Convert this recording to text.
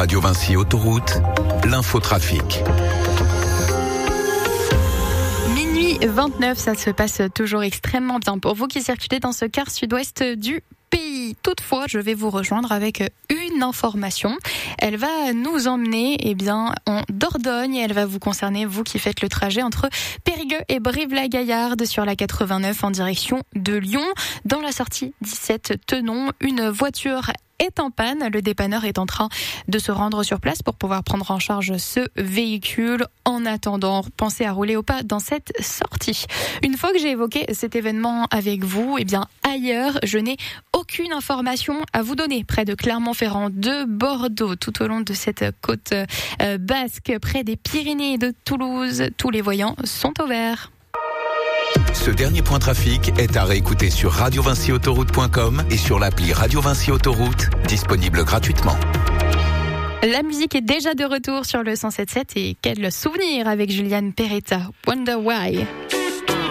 Radio Vinci Autoroute, l'infotrafic. Minuit 29, ça se passe toujours extrêmement bien pour vous qui circulez dans ce quart sud-ouest du pays. Toutefois, je vais vous rejoindre avec une information. Elle va nous emmener en Dordogne et elle va vous concerner, vous qui faites le trajet entre Périgueux et Brive-la-Gaillarde sur la 89 en direction de Lyon. Dans la sortie 17 Tenon, une voiture est en panne. Le dépanneur est en train de se rendre sur place pour pouvoir prendre en charge ce véhicule. En attendant, pensez à rouler au pas dans cette sortie. Une fois que j'ai évoqué cet événement avec vous, ailleurs, je n'ai aucune information à vous donner. Près de Clermont-Ferrand, de Bordeaux, tout au long de cette côte basque, près des Pyrénées et de Toulouse, tous les voyants sont au vert. Ce dernier point trafic est à réécouter sur radiovinciautoroute.com et sur l'appli Radio Vinci Autoroute, disponible gratuitement. La musique est déjà de retour sur le 107.7 et quel souvenir avec Juliane Peretta, Wonder Why.